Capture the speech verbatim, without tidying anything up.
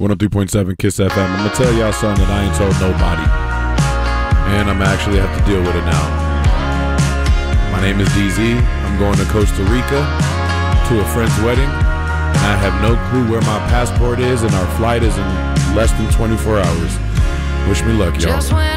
one oh three point seven Kiss F M. I'm going to tell y'all something that I ain't told nobody. And I'm actually have to deal with it now. My name is D Z. I'm going to Costa Rica to a friend's wedding. And I have no clue where my passport is, and our flight is in less than twenty-four hours. Wish me luck, y'all.